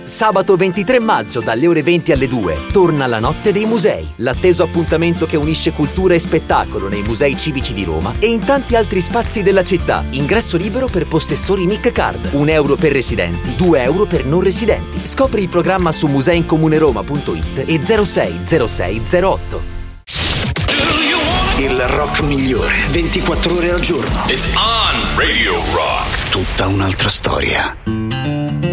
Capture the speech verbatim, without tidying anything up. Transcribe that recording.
Sabato ventitré maggio dalle ore venti alle due torna la Notte dei Musei, l'atteso appuntamento che unisce cultura e spettacolo nei musei civici di Roma e in tanti altri spazi della città. Ingresso libero per possessori Nick Card, un euro per residenti, due euro per non residenti. Scopri il programma su museiincomuneroma punto it e zero sei zero sei zero otto. Il rock migliore, ventiquattro ore al giorno. It's on Radio Rock. Tutta un'altra storia.